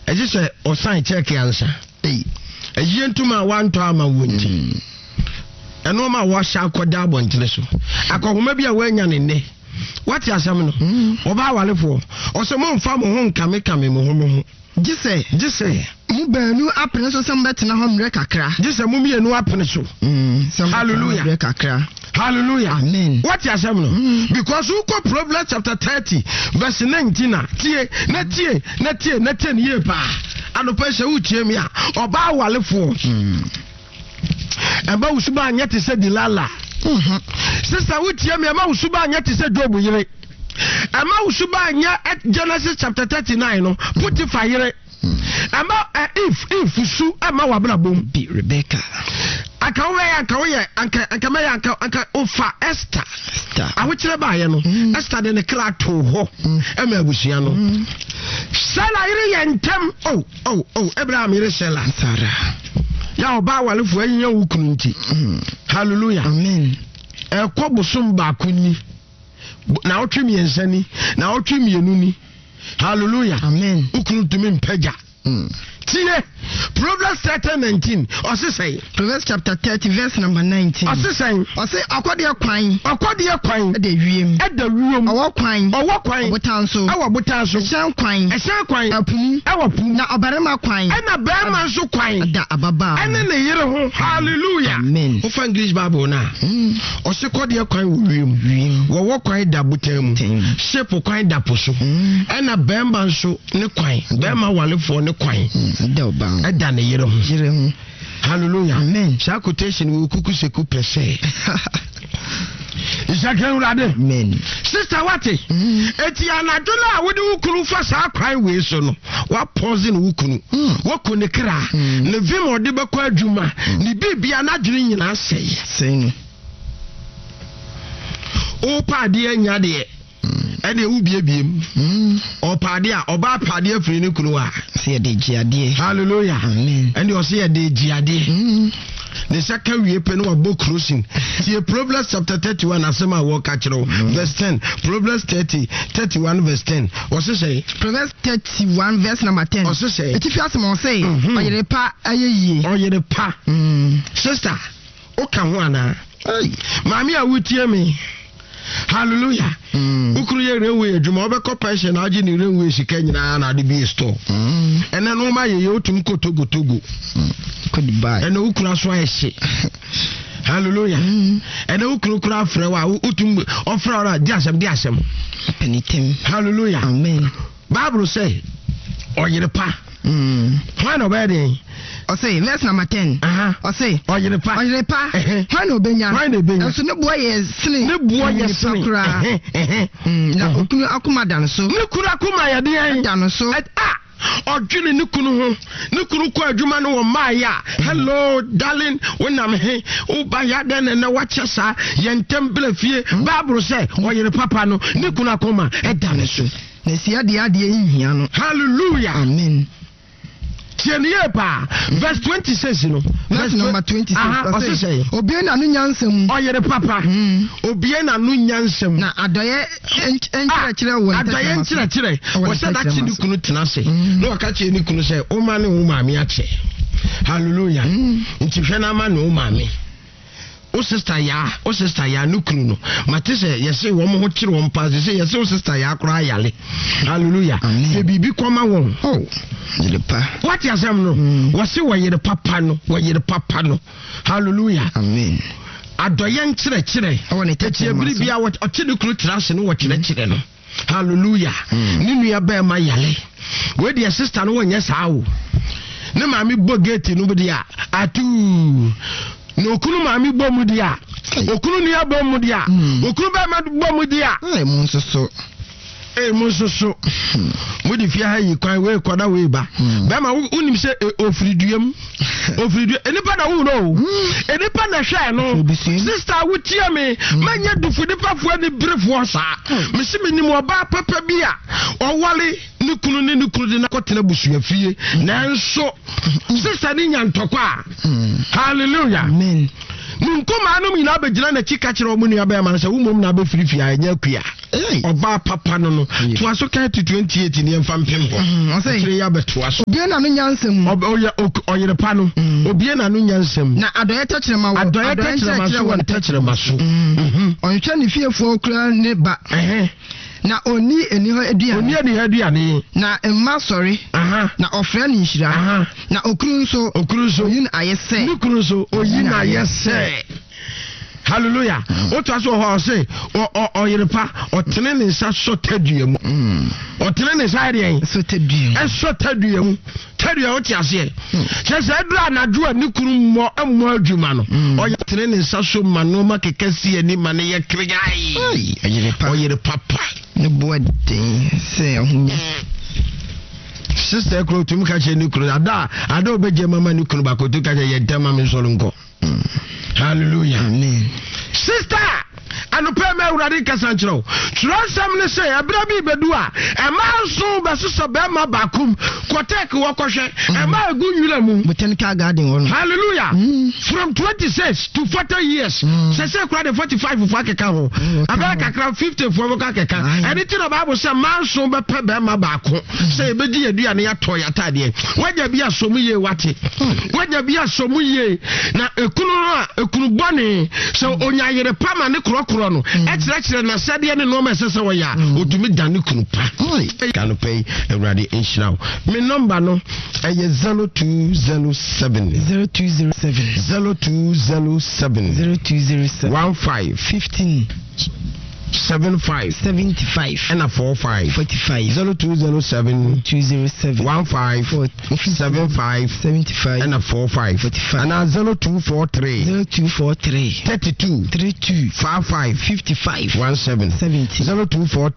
just say or sign check answer. A year to my 1 time I wouldn't. And no matter what shall call double and teleso. I call maybe a way in there. What you are some or bow for or some more farm home coming home. Just say Mubenu happiness or some better home rekakra. Just a mummy and no happiness. Hallelujah. Hallelujah. Amen. What you are some? Because who call Proverbs chapter 30, verse 19. Not 10 years pa. And the person who came here or bow wale for. And bow suba and yet he said Dilala. Sister, which year me about suba and yet he said Job. Ama usuba nya at Genesis chapter 39 no put it fire ama if su ama wabra bom bi Rebecca anka ofa Esther awuchire ba ye no Esther de ne kla to ho ama abusia no Sela ire yentem Abraham ire Sela Sarah ya oba walefo anya wukunu nti hallelujah amen ekobusum ba kunni na otwemi ensani na otwemi enuni hallelujah amen ukunu tumi mpaja tie Proverbs 30:19 ose say Proverbs chapter 30 verse number 19 ose say akode kwan de wiem owo kwan botanso shan kwan apum na obarema kwan na barema so kwan da ababa ene ne yire ho hallelujah amen o fa English Bible na ose kode kwan wiem wo kwan da botamu shape kwan da poso ena barema nso ne kwan barema walefo ne kwan da oba Edane yere hu. Hallelujah. Amen. Sha quotation we kuku seku pese. Isaka urade. Amen. Sister wati. Eti anadola wodi ukunu fa sa kwan we so no. Wa pause no ukunu. Wa konekra. Ne vim ode bekọ adwuma. Ni bibia na dwene nyina sey. Sey. O pa de anya de. Ene ubiebiem opade a oba pade afiri ne kunu a se de giade hallelujah amen ene o se de giade the second we pe no abo crossing see Proverbs chapter 31 asema wo ka kiro verse 10 Proverbs 31 verse 10 o se say Proverbs 31 verse number 10 o se say etifi asema o say oyere pa ayeye oyere pa sister o ka ho ana mami a wutie me hallelujah ukuru ye rewe adwuma obekọ pension na agi ni rewe sika nyina na de bi store ene no ma ye otum kotogo goodbye ene ukuru aso ayehye hallelujah ene ukuru kura afre wa utum ofra ora di asem penitem hallelujah amen Bible say oyere pa when obedi o say verse number 10 o say oyere pa when obenya so ne boye sini na okunu akuma dan so ne kuru akuma ya de dan so odwene ne kunu ko adwuma no wo maaya hello darling when am he o ba ya den na wachesa yentem blafie Bible say oyere papa no ne kunu akuma dan so na sia de nhia no hallelujah amen verse 26 no verse number 26 say obie na no nyansam oyere papa obie na no nyansam na adoye enkyerɛkyerɛ wo adoye wo say that ni kunu tenase no waka che ni kunu say o ma ne wo maame ache hallelujah nti hwe na ma ne wo maame o sister ya no kunu no mate say yese wo mo ho kire wo mpa say yese o sister ya akora yale hallelujah se bibi koma won what you say no wase wo yere papa no hallelujah amen adoye nkyerɛkyerɛ awon etie bibia wo ɔkye kunu trase no wo kyerɛkyerɛ no hallelujah ni nua ba ma yale we dia sister no wonyɛ saa wo ne maami bo gate no bi dia atu no okunu maami bo mu dia okunu ni abo mu dia okunu ba ma bo mu dia Musoso mudi fi ha yi kwan we koda we ba ma unim se ofriduam enipa na wu no enipa na hwe no sister wutie me manya dufu nipa fo ani brefo sa me se me nim oba papa bi a owale ne kunu de na kotena busua fie nanso sister ni nya ntokwa hallelujah amen Munkoma no nyina begina na chika kire omu nua ba man say wumom na be firifia anya kuya oba papa no to aso kan to 28 ne mfa mpem ho o say kire ya beto aso obie na no nyansem oyere pa no obie na no nyansem na adoye tachire ma wo adoye tachire ma so won tachire ma so onhwe ne fiefo kura ne ba na oni eni ho aduane na emma sorry na ofre ni nhira na okuru nso oyin ayese ni kuru nso oyin ayese. Hallelujah. Otu aso ho say oyerepa otene ne nsa so tadua mu otene ne nsa de so tadua eso tadua mu tadua oti ase chese adura na dua ni kuru mo adwuma no oyetene ne nsa so mano makekasi ani mane ye krigai oyerepa pa ne boade say sister kro tum ka che ni kuru ada obeje mama ni kuru ba ko to ka che ye dama me so nko. Hallelujah. Amen. Sister, anu pe me urade kasanchiro. Trusam ne say abra bi bedu a ma so beso be ma bakum kotek wo kohwe e ma agu nwira mu botanical garden won. Hallelujah. From 26 to 40 years. Say kura de 45 for akeka ho. Abra kakra 50 for akeka. Anything the Bible say man so be pe be ma bakum. Say be di aduane ya to ya tade. Waja bi asomu ye wate. Waja bi asomu ye na ekunu bone so onya yere pama ne krokro no ekire na sade ne no ma sese wo ya odumi dane kunu pa kanu pay everybody inshira me number no eye 0207 15 75 and a 45 0207 15 75 and a 45 and a 0243 32 55 17 0243